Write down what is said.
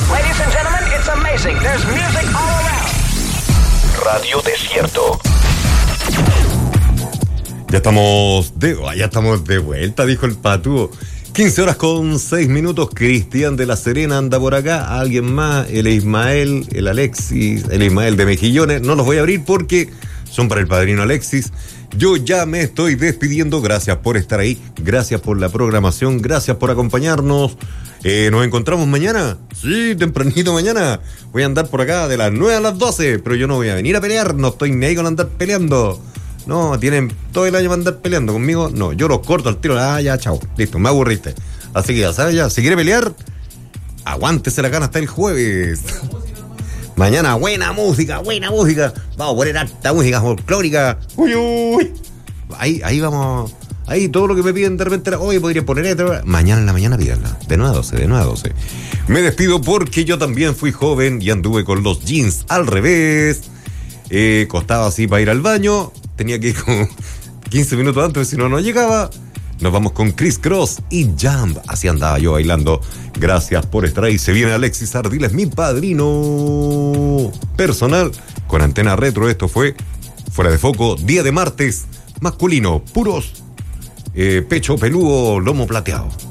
Ladies and gentlemen, it's amazing. There's music all around. Radio Desierto. Ya estamos de vuelta, dijo el patúo. 15 horas con 6 minutos. Cristian de la Serena anda por acá. Alguien más, el Ismael, el Alexis, el Ismael de Mejillones. No los voy a abrir porque son para el padrino Alexis. Yo ya me estoy despidiendo. Gracias por estar ahí. Gracias por la programación. Gracias por acompañarnos. Nos encontramos mañana. Sí, tempranito mañana. Voy a andar por acá de las 9 a las 12. Pero yo no voy a venir a pelear. No estoy ni ahí con andar peleando. No, tienen todo el año para andar peleando conmigo. No, yo los corto al tiro. Ya, chao. Listo, me aburriste. Así que ya sabes, ya. Si quiere pelear, aguántese la gana hasta el jueves. Mañana, buena música. Vamos a poner harta música folclórica. Uy. Ahí vamos. Ahí todo lo que me piden de repente, hoy podría poner esto. Mañana en la mañana pídanla. De 9 a 12. Me despido porque yo también fui joven y anduve con los jeans al revés. Costaba así para ir al baño. Tenía que ir como 15 minutos antes, si no llegaba. Nos vamos con Chris Cross y Jump. Así andaba yo bailando. Gracias por estar ahí. Se viene Alexis Ardiles, mi padrino personal, con antena retro. Esto fue Fuera de Foco, día de martes, masculino, puros, pecho peludo, lomo plateado.